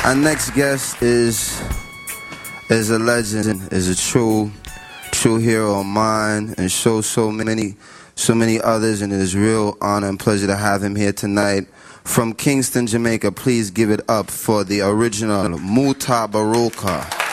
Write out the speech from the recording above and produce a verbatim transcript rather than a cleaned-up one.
Our next guest is is a legend, is a true true hero of mine, and so so many so many others, and it is real honor and pleasure to have him here tonight. From Kingston, Jamaica, please give it up for the original Mutabaruka.